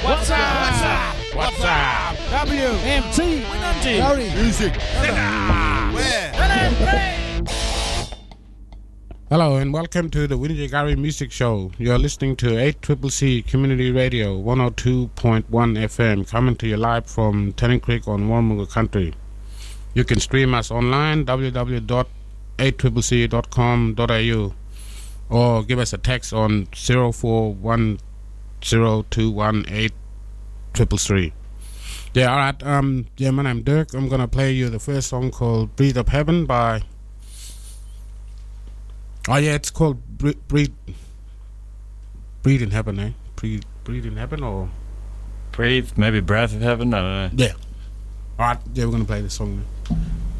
What's up? What's up? WMT. Gary. Music. Hello and welcome to the Winnie Gary Music Show. You're listening to 8CCC Community Radio 102.1 FM, coming to you live from Tennant Creek on Warramunga Country. You can stream us online, www.8CCC.com.au, or give us a text on 0410218333. Yeah, alright, my name's Dirk. I'm gonna play you the first song called Breathe Up Heaven by... Oh yeah, it's called Breathe in Heaven, eh? Breathe in Heaven, or... Breathe, maybe Breath of Heaven, I don't know. Yeah. Alright, yeah, we're gonna play this song now.